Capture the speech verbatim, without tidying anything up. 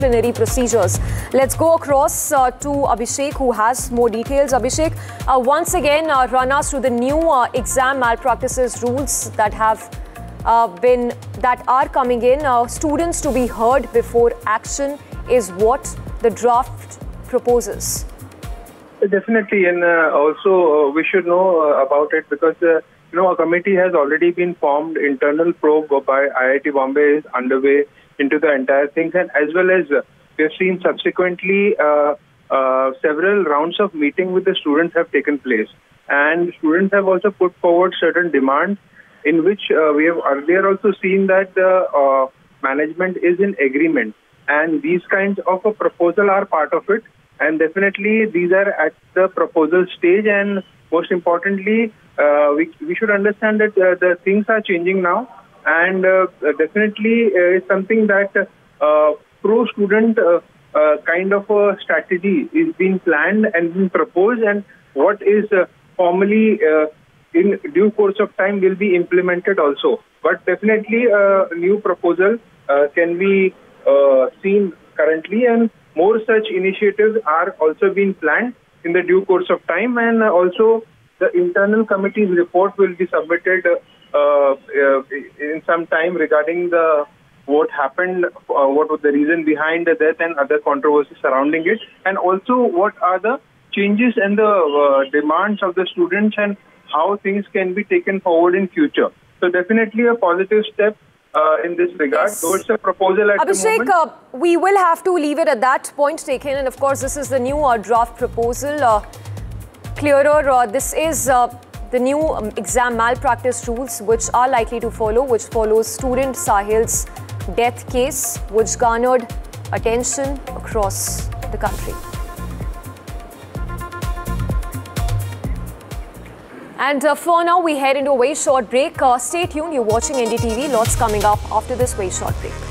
disciplinary procedures. Let's go across uh, to Abhishek, who has more details. Abhishek, uh, once again, uh, run us through the new uh, exam malpractices rules that have uh, been that are coming in. Uh, students to be heard before action is what the draft proposes. Definitely, and uh, also uh, we should know uh, about it because uh, you know a committee has already been formed. Internal probe by I I T Bombay is underway into the entire thing, and as well as uh, we have seen subsequently uh, uh, several rounds of meeting with the students have taken place, and students have also put forward certain demands in which uh, we have earlier also seen that the uh, management is in agreement, and these kinds of a proposal are part of it. And definitely, these are at the proposal stage. And most importantly, uh, we we should understand that uh, the things are changing now. And uh, definitely, uh, it's something that uh, pro-student uh, uh, kind of a strategy is being planned and being proposed. And what is uh, formally uh, in due course of time will be implemented also. But definitely, uh, a new proposal uh, can be uh, seen currently, and more such initiatives are also being planned in the due course of time, and also the internal committee's report will be submitted uh, uh, in some time regarding the what happened, uh, what was the reason behind the death and other controversies surrounding it, and also what are the changes and the uh, demands of the students and how things can be taken forward in future. So definitely a positive step Uh, in this regard. Yes. So it's a proposal at Abhishek, the moment. Uh, we will have to leave it at that point taken, and of course this is the new uh, draft proposal. Uh, clearer, uh, this is uh, the new um, exam malpractice rules which are likely to follow, which follows student Sahil's death case, which garnered attention across the country. And uh, for now, we head into a very short break. Uh, stay tuned. You're watching N D T V. Lots coming up after this very short break.